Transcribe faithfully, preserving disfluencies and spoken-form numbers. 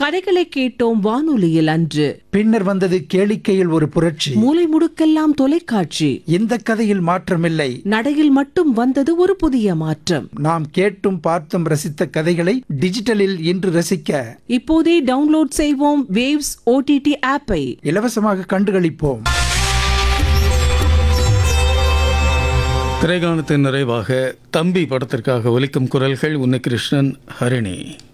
கதைகளை கேட்டோம் வானொலியில் அன்று. பின்னர் வந்தது கேளிக்கையில் ஒரு புரட்சி. மூலை முடுக்கெல்லாம் தொலைக்காட்சி. இந்த கதையில் மாற்றமில்லை, நடையில் மட்டும் வந்தது ஒரு புதிய மாற்றம். நாம் கேட்டும் பார்த்தும் ரசித்த கதைகளை டிஜிட்டலில் இன்று ரசிக்க இப்போதே டவுன்லோட் செய்வோம் வேவ்ஸ் ஓடிடி ஆப்பை. இலவசமாக கண்டுகளிப்போம். திரைகாணத்தின் நிறைவாக தம்பி படத்திற்காக ஒலிக்கும் குரல்கள் உன்னிகிருஷ்ணன், ஹரிணி.